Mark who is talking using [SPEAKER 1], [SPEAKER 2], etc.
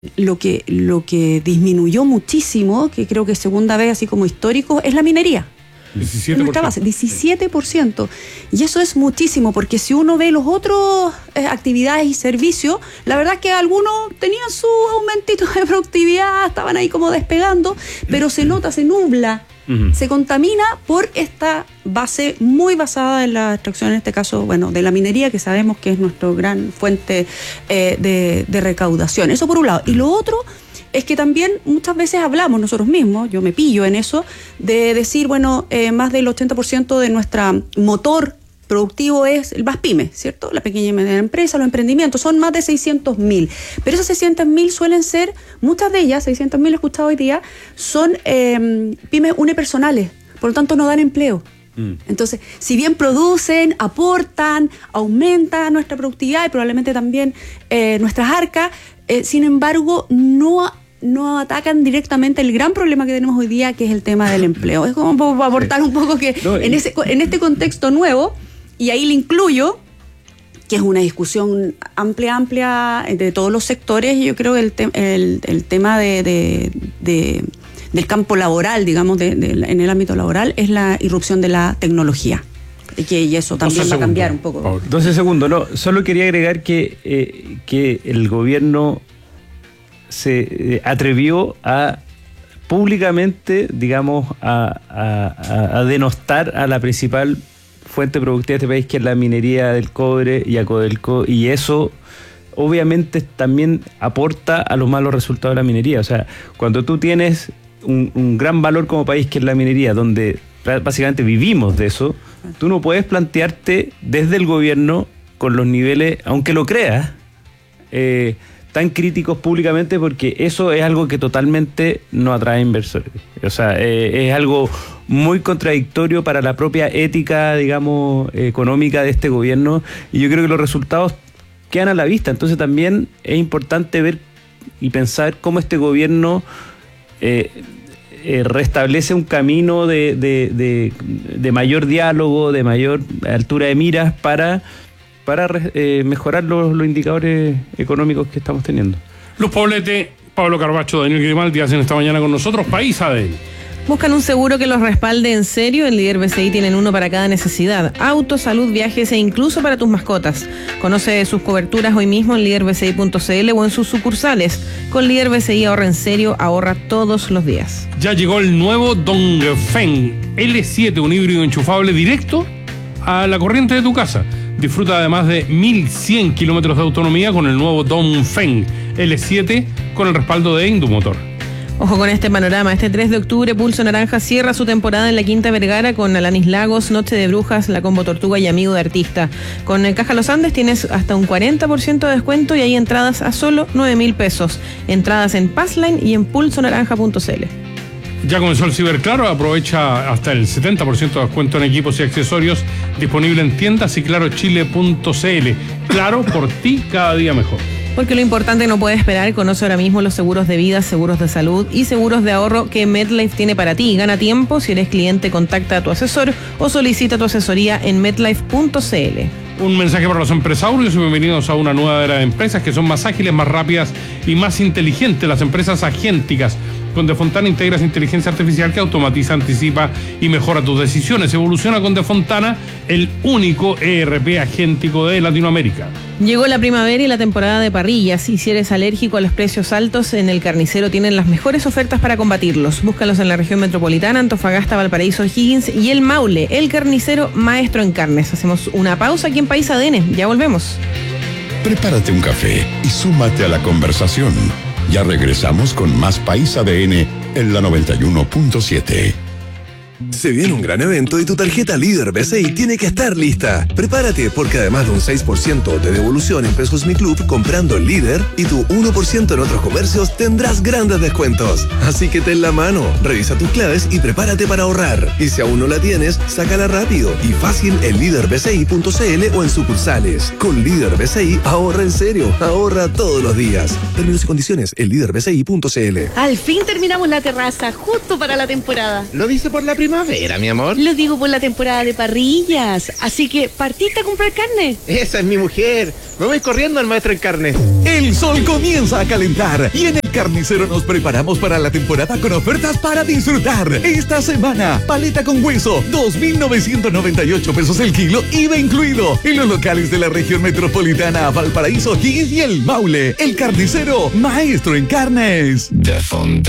[SPEAKER 1] lo que disminuyó muchísimo, que creo que es segunda vez así como histórico, es la minería.
[SPEAKER 2] 17%.
[SPEAKER 1] Nuestra base, 17%. Y eso es muchísimo, porque si uno ve los otros actividades y servicios, la verdad es que algunos tenían su aumentito de productividad, estaban ahí como despegando, pero se nota, se nubla, se contamina por esta base muy basada en la extracción, en este caso, bueno, de la minería, que sabemos que es nuestra gran fuente de recaudación. Eso por un lado. Y lo otro es que también muchas veces hablamos nosotros mismos, yo me pillo en eso, de decir, bueno, más del 80% de nuestro motor productivo es el MAPYME, ¿cierto? La pequeña y mediana empresa, los emprendimientos, son más de 600.000. Pero esas 600.000 suelen ser, muchas de ellas, 600.000 he escuchado hoy día, son pymes unipersonales, por lo tanto no dan empleo. Entonces, si bien producen, aportan, aumentan nuestra productividad y probablemente también nuestras arcas, sin embargo, no atacan directamente el gran problema que tenemos hoy día, que es el tema del empleo. Es como para aportar un poco que en este contexto nuevo, y ahí le incluyo, que es una discusión amplia de todos los sectores, y yo creo que el tema del campo laboral, digamos, en el ámbito laboral, es la irrupción de la tecnología. Y eso también va a cambiar un poco.
[SPEAKER 3] 12 segundos, no, solo quería agregar que el gobierno se atrevió a públicamente, digamos, a denostar a la principal fuente productiva de este país, que es la minería del cobre y a Codelco, y eso obviamente también aporta a los malos resultados de la minería. O sea, cuando tú tienes un gran valor como país, que es la minería, donde básicamente vivimos de eso, tú no puedes plantearte desde el gobierno con los niveles, aunque lo creas, tan críticos públicamente, porque eso es algo que totalmente no atrae inversores. O sea, es algo muy contradictorio para la propia ética, digamos, económica de este gobierno, y yo creo que los resultados quedan a la vista. Entonces también es importante ver y pensar cómo este gobierno restablece un camino de mayor diálogo, de mayor altura de miras para mejorar los indicadores económicos que estamos teniendo.
[SPEAKER 2] Luz Poblete, Pablo Carbacho, Daniel Grimaldi hacen esta mañana con nosotros. País ADN.
[SPEAKER 4] Buscan un seguro que los respalde en serio. En Líder BCI tienen uno para cada necesidad: auto, salud, viajes e incluso para tus mascotas. Conoce sus coberturas hoy mismo en liderbci.cl o en sus sucursales. Con Líder BCI ahorra en serio, ahorra todos los días.
[SPEAKER 2] Ya llegó el nuevo Dongfeng L7, un híbrido enchufable directo a la corriente de tu casa. Disfruta además de 1.100 kilómetros de autonomía con el nuevo Dongfeng L7 con el respaldo de Indumotor.
[SPEAKER 4] Ojo con este panorama. Este 3 de octubre, Pulso Naranja cierra su temporada en la Quinta Vergara con Alanis Lagos, Noche de Brujas, La Combo Tortuga y Amigo de Artista. Con el Caja Los Andes tienes hasta un 40% de descuento y hay entradas a solo 9.000 pesos. Entradas en Passline y en pulsonaranja.cl.
[SPEAKER 2] Ya comenzó el Ciberclaro, aprovecha hasta el 70% de descuento en equipos y accesorios, disponible en tiendas y clarochile.cl. Claro, por ti cada día mejor.
[SPEAKER 4] Porque lo importante no puede esperar. Conoce ahora mismo los seguros de vida, seguros de salud y seguros de ahorro que MetLife tiene para ti. Gana tiempo. Si eres cliente, contacta a tu asesor o solicita tu asesoría en metlife.cl.
[SPEAKER 2] Un mensaje para los empresarios y bienvenidos a una nueva era de empresas que son más ágiles, más rápidas y más inteligentes. Las empresas agénticas. Con Defontana integras inteligencia artificial que automatiza, anticipa y mejora tus decisiones. Evoluciona con Defontana, el único ERP agéntico de Latinoamérica.
[SPEAKER 4] Llegó la primavera y la temporada de parrillas, y si eres alérgico a los precios altos, en El Carnicero tienen las mejores ofertas para combatirlos. Búscalos en la región metropolitana, Antofagasta, Valparaíso, Higgins y El Maule. El Carnicero, maestro en carnes. Hacemos una pausa aquí en País ADN. Ya volvemos.
[SPEAKER 5] Prepárate un café y súmate a la conversación. Ya regresamos con más País ADN en la 91.7.
[SPEAKER 6] Se viene un gran evento y tu tarjeta Líder BCI tiene que estar lista. Prepárate, porque además de un 6% de devolución en Pesos Mi Club comprando el Líder y tu 1% en otros comercios, tendrás grandes descuentos. Así que ten la mano, revisa tus claves y prepárate para ahorrar. Y si aún no la tienes, sácala rápido y fácil en liderbci.cl o en sucursales. Con Líder BCI, ahorra en serio, ahorra todos los días. Términos y condiciones en liderbci.cl.
[SPEAKER 7] Al fin terminamos la terraza, justo para la temporada.
[SPEAKER 8] ¿Lo dice por la primera
[SPEAKER 7] primavera, mi amor?
[SPEAKER 8] Lo digo por la temporada de parrillas. Así que, ¿partiste a comprar carne?
[SPEAKER 7] Esa es mi mujer. Me voy corriendo al maestro en carnes.
[SPEAKER 9] El sol comienza a calentar y en el Carnicero nos preparamos para la temporada con ofertas para disfrutar. Esta semana, paleta con hueso, 2.998 pesos el kilo, IVA incluido. En los locales de la región metropolitana, Valparaíso, Higgins y El Maule. El Carnicero, maestro en carnes.
[SPEAKER 5] De Fontaine.